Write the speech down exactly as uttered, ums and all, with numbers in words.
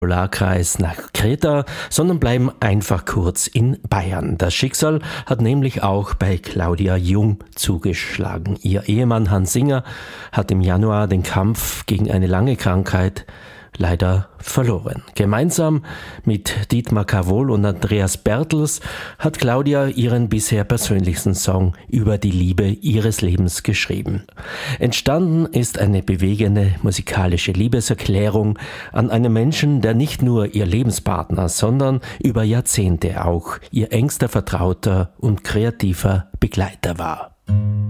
Polarkreis nach Kreta, sondern bleiben einfach kurz in Bayern. Das Schicksal hat nämlich auch bei Claudia Jung zugeschlagen. Ihr Ehemann Hans Singer hat im Januar den Kampf gegen eine lange Krankheit leider verloren. Gemeinsam mit Dietmar Kawohl und Andreas Bertels hat Claudia ihren bisher persönlichsten Song über die Liebe ihres Lebens geschrieben. Entstanden ist eine bewegende musikalische Liebeserklärung an einen Menschen, der nicht nur ihr Lebenspartner, sondern über Jahrzehnte auch ihr engster Vertrauter und kreativer Begleiter war.